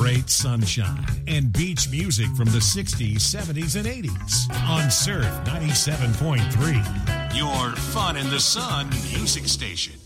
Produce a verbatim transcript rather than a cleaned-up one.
Celebrate sunshine and beach music from the sixties, seventies, and eighties on Surf ninety-seven point three, your fun in the sun music station.